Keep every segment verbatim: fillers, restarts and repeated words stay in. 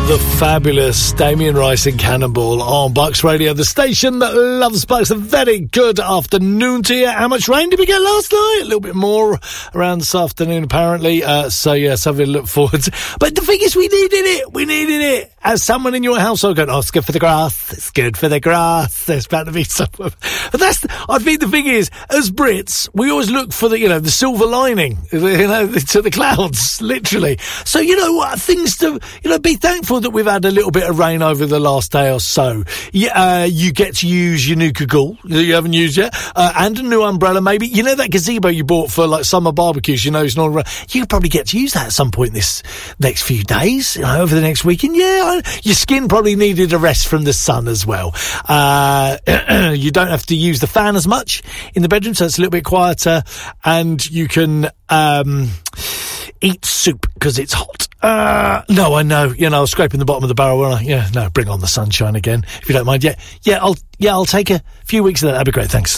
The fabulous Damien Rice and Cannonball on Bucks Radio, the station that loves Bucks. A very good afternoon to you. How much rain did we get last night? A little bit more around this afternoon, apparently. Uh, so, yeah, something to look forward to. But the thing is, we needed it. We needed it. As someone in your household going, oh, it's good for the grass. It's good for the grass. There's about to be some. But that's, I think the thing is, as Brits, we always look for the, you know, the silver lining, you know, to the clouds, literally. So, you know what, things to, you know, be thankful that we've had a little bit of rain over the last day or so. Yeah, uh, you get to use your new cagoule that you haven't used yet, uh, and a new umbrella maybe. You know that gazebo you bought for like summer barbecues, you know, it's not around. You could probably get to use that at some point this next few days, you know, over the next weekend. Yeah, I, your skin probably needed a rest from the sun as well. Uh, you don't have to use the fan as much in the bedroom, so it's a little bit quieter, and you can um, eat soup because it's hot. Uh, no, I know. You know, I was scraping the bottom of the barrel, weren't I? Yeah, no, bring on the sunshine again, if you don't mind. Yeah, yeah, I'll, yeah, I'll take a few weeks of that. That'd be great. Thanks.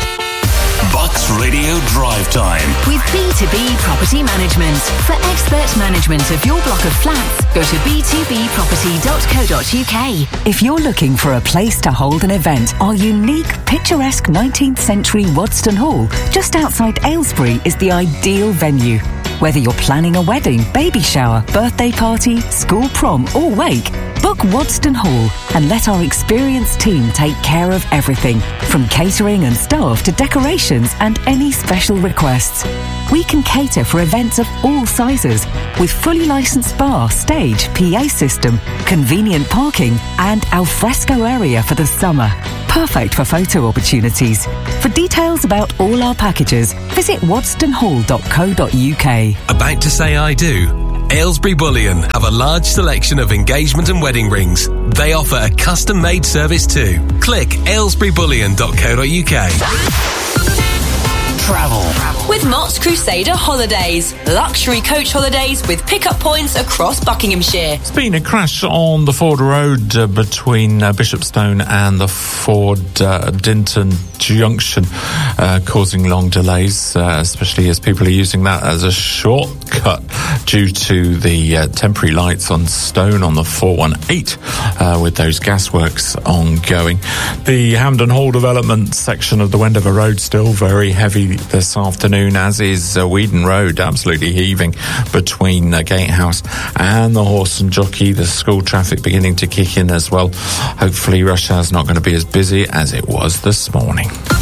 Bucks Radio Drive Time with B two B Property Management. For expert management of your block of flats, go to b two b property dot co dot u k. If you're looking for a place to hold an event, our unique, picturesque nineteenth century Wadston Hall, just outside Aylesbury, is the ideal venue. Whether you're planning a wedding, baby shower, birthday party, school prom or wake, book Wadston Hall and let our experienced team take care of everything, from catering and staff to decorations and any special requests. We can cater for events of all sizes with fully licensed bar, stage, P A system, convenient parking and alfresco area for the summer. Perfect for photo opportunities. For details about all our packages, visit wadston hall dot co dot u k. About to say I do? Aylesbury Bullion have a large selection of engagement and wedding rings. They offer a custom-made service too. Click aylesbury bullion dot co dot u k. Travel with Mott's Crusader Holidays. Luxury coach holidays with pickup points across Buckinghamshire. There's been a crash on the Ford Road uh, between uh, Bishopstone and the Ford uh, Dinton Junction, uh, causing long delays, uh, especially as people are using that as a shortcut due to the uh, temporary lights on Stone on the four one eight uh, with those gasworks ongoing. The Hampden Hall development section of the Wendover Road still very heavy this afternoon, as is uh, Weedon Road, absolutely heaving between uh, Gatehouse and the Horse and Jockey. The school traffic beginning to kick in as well. Hopefully rush hour's not going to be as busy as it was this morning.